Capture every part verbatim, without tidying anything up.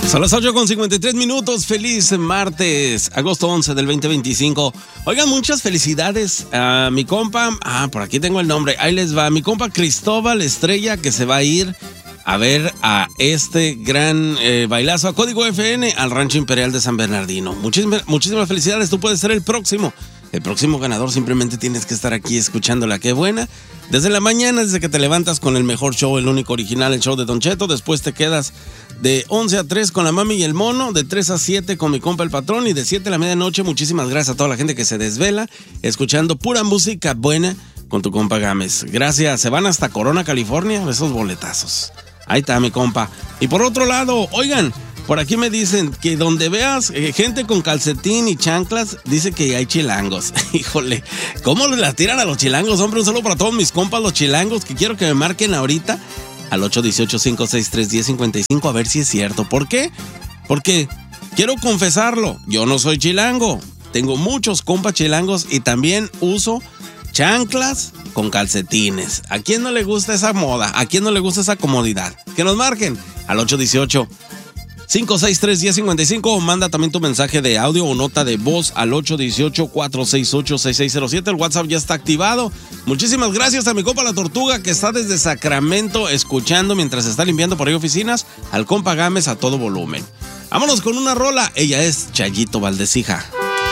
Son las ocho con cincuenta y tres minutos. Feliz martes, agosto once del veinte veinticinco. Oigan, muchas felicidades a mi compa. Ah, por aquí tengo el nombre. Ahí les va. Mi compa Cristóbal Estrella, que se va a ir a ver a este gran eh, bailazo a Código F N al Rancho Imperial de San Bernardino. Muchísimas, muchísimas felicidades. Tú puedes ser el próximo. El próximo ganador. Simplemente tienes que estar aquí escuchándola. Qué buena. Desde la mañana, desde que te levantas con el mejor show, el único original, el show de Don Cheto. Después te quedas de once a tres con la mami y el mono, de tres a siete con mi compa el patrón y de siete a la medianoche. Muchísimas gracias a toda la gente que se desvela escuchando pura música buena con tu compa Gámez. Gracias. Se van hasta Corona, California, esos boletazos. Ahí está mi compa. Y por otro lado, oigan, por aquí me dicen que donde veas eh, gente con calcetín y chanclas, dice que hay chilangos. Híjole, ¿cómo las tiran a los chilangos? Hombre, un saludo para todos mis compas los chilangos que quiero que me marquen ahorita al ocho uno ocho, cinco seis tres, uno cero cinco cinco a ver si es cierto. ¿Por qué? Porque quiero confesarlo, yo no soy chilango. Tengo muchos compas chilangos y también uso chanclas con calcetines. ¿A quién no le gusta esa moda? ¿A quién no le gusta esa comodidad? Que nos marquen al ocho uno ocho, cinco seis tres, uno cero cinco cinco o manda también tu mensaje de audio o nota de voz al ocho uno ocho, cuatro seis ocho, seis seis cero siete. El WhatsApp ya está activado. Muchísimas gracias a mi compa La Tortuga que está desde Sacramento escuchando mientras está limpiando por ahí oficinas. Al compa Gámez a todo volumen. Vámonos con una rola. Ella es Chayito Valdecija.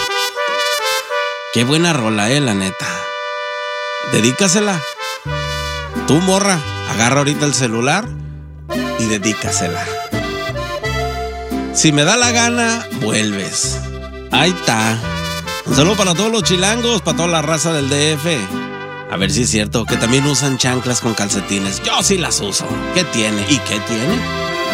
Qué buena rola, eh, la neta. Dedícasela. Tú, morra, agarra ahorita el celular y dedícasela. Si me da la gana, vuelves. Ahí está. Un saludo para todos los chilangos, para toda la raza del D F. A ver si es cierto que también usan chanclas con calcetines. Yo sí las uso. ¿Qué tiene? ¿Y qué tiene?